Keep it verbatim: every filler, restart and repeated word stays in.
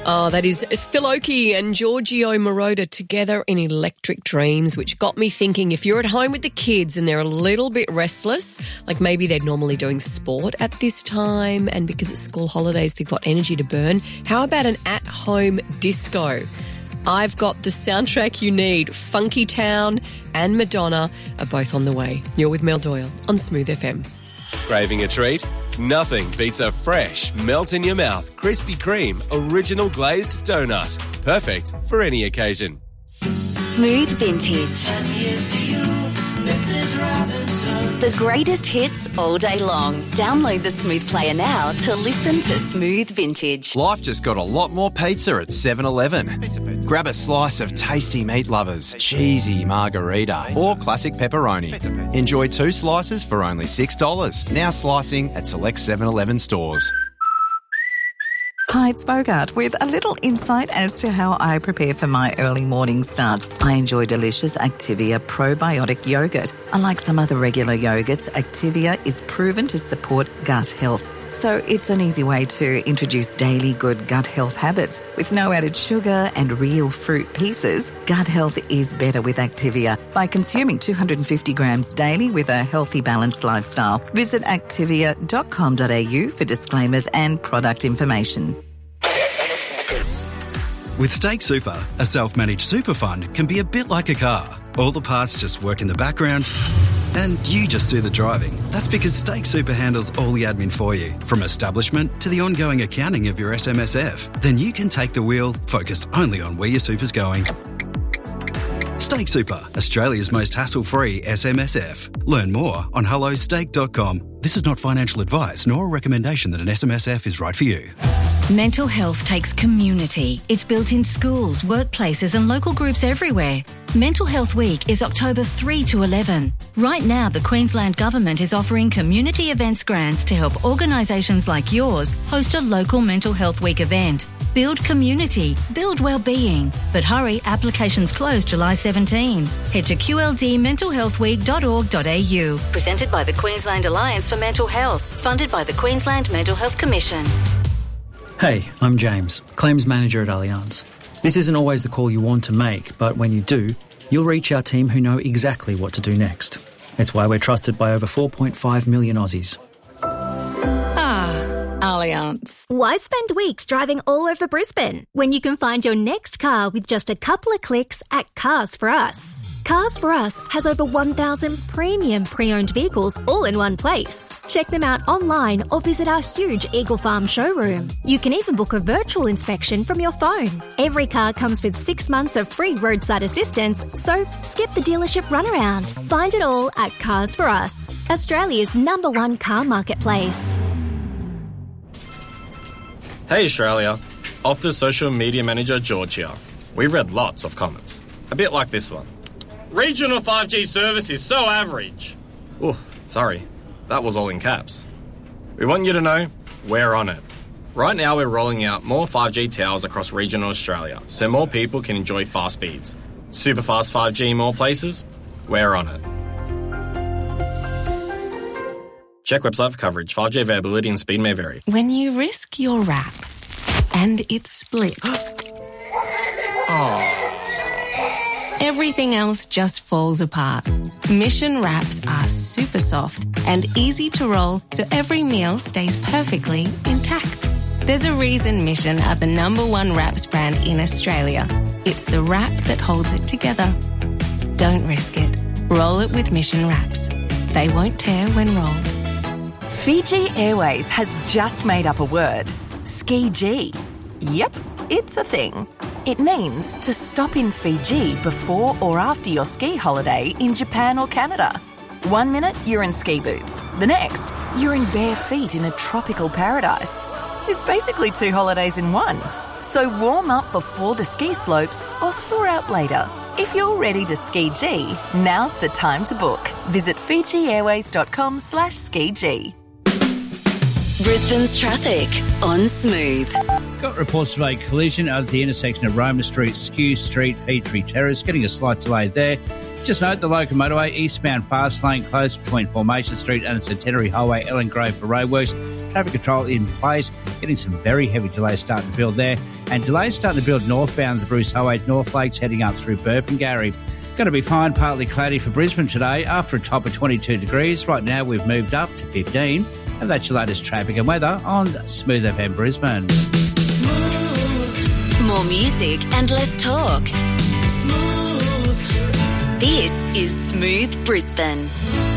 Oh, that is Phil Oakey and Giorgio Moroder together in Electric Dreams, which got me thinking, if you're at home with the kids and they're a little bit restless, like maybe they're normally doing sport at this time and because it's school holidays they've got energy to burn, how about an at-home disco? I've got the soundtrack you need. Funky Town and Madonna are both on the way. You're with Mel Doyle on Smooth F M. Craving a treat? Nothing beats a fresh, melt-in-your-mouth, Krispy Kreme original glazed donut. Perfect for any occasion. Smooth Vintage. And here's to you, Missus Robinson. The greatest hits all day long. Download the Smooth Player now to listen to Smooth Vintage. Life just got a lot more pizza at seven eleven. Grab a slice of tasty meat lovers, cheesy margarita or classic pepperoni. Enjoy two slices for only six dollars. Now slicing at select seven eleven stores. Hi, it's Bogart with a little insight as to how I prepare for my early morning starts. I enjoy delicious Activia probiotic yogurt. Unlike some other regular yogurts, Activia is proven to support gut health. So it's an easy way to introduce daily good gut health habits. With no added sugar and real fruit pieces, gut health is better with Activia by consuming two hundred fifty grams daily with a healthy, balanced lifestyle. Visit activia dot com dot a u for disclaimers and product information. With Stake Super, a self-managed super fund can be a bit like a car. All the parts just work in the background and you just do the driving. That's because Stake Super handles all the admin for you, from establishment to the ongoing accounting of your S M S F. Then you can take the wheel, focused only on where your super's going. Stake Super, Australia's most hassle-free S M S F. Learn more on hello stake dot com. This is not financial advice nor a recommendation that an S M S F is right for you. Mental health takes community. It's built in schools, workplaces and local groups everywhere. Mental Health Week is October third to eleven. Right now, the Queensland Government is offering community events grants to help organisations like yours host a local Mental Health Week event. Build community, build well-being. But hurry, applications close July seventeenth. Head to q l d mental health week dot org dot a u. Presented by the Queensland Alliance for Mental Health. Funded by the Queensland Mental Health Commission. Hey, I'm James, Claims Manager at Allianz. This isn't always the call you want to make, but when you do, you'll reach our team who know exactly what to do next. It's why we're trusted by over four point five million Aussies. Ah, Allianz. Why spend weeks driving all over Brisbane when you can find your next car with just a couple of clicks at Cars for Us? Cars for Us has over one thousand premium pre-owned vehicles all in one place. Check them out online or visit our huge Eagle Farm showroom. You can even book a virtual inspection from your phone. Every car comes with six months of free roadside assistance, so skip the dealership runaround. Find it all at Cars for Us, Australia's number one car marketplace. Hey Australia, Optus social media manager George here. We've read lots of comments, a bit like this one. Regional five G service is so average. Oh, sorry, that was all in caps. We want you to know we're on it. Right now we're rolling out more five G towers across regional Australia so more people can enjoy fast speeds. Super fast five G in more places? We're on it. Check website for coverage. five G availability and speed may vary. When you risk your wrap and it splits, Oh. everything else just falls apart. Mission wraps are super soft and easy to roll so every meal stays perfectly intact. There's a reason Mission are the number one wraps brand in Australia. It's the wrap that holds it together. Don't risk it. Roll it with Mission wraps. They won't tear when rolled. Fiji Airways has just made up a word. Ski-G. Yep, it's a thing. It means to stop in Fiji before or after your ski holiday in Japan or Canada. One minute, you're in ski boots. The next, you're in bare feet in a tropical paradise. It's basically two holidays in one. So warm up before the ski slopes or thaw out later. If you're ready to ski-G, now's the time to book. Visit fiji airways dot com slash ski-G. Brisbane's traffic on Smooth. Got reports of a collision at the intersection of Roma Street, Skew Street, Petrie Terrace. Getting a slight delay there. Just note the local motorway eastbound fast lane closed between Formation Street and the Centenary Highway, Ellen Grove for roadworks. Traffic control in place. Getting some very heavy delays starting to build there. And delays starting to build northbound the Bruce Highway, North Lakes, heading up through Burpengary. Going to be fine, partly cloudy for Brisbane today after a top of twenty-two degrees. Right now we've moved up to fifteen. And that's your latest traffic and weather on Smooth F M Brisbane. More music and less talk. Smooth. This is Smooth Brisbane.